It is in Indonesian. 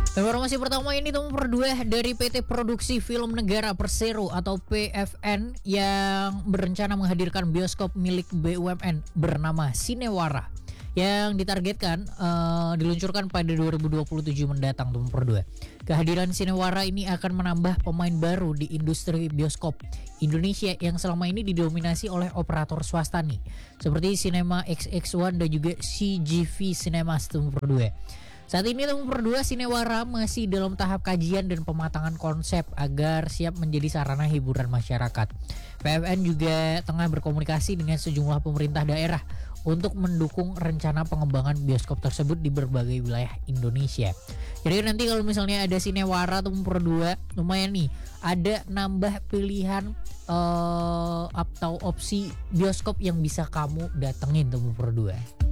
Informasi pertama ini berdua dari PT Produksi Film Negara Persero atau PFN yang berencana menghadirkan bioskop milik BUMN bernama Cinewara yang ditargetkan diluncurkan pada 2027 mendatang berdua. Kehadiran Cinewara ini akan menambah pemain baru di industri bioskop Indonesia yang selama ini didominasi oleh operator swasta nih, seperti Cinema XX1 dan juga CGV Cinemas berdua. Saat ini berdua Cinewara masih dalam tahap kajian dan pematangan konsep agar siap menjadi sarana hiburan masyarakat. PFN juga tengah berkomunikasi dengan sejumlah pemerintah daerah untuk mendukung rencana pengembangan bioskop tersebut di berbagai wilayah Indonesia. Jadi nanti kalau misalnya ada Cinewara berdua, lumayan nih, ada nambah pilihan atau opsi bioskop yang bisa kamu datengin berdua.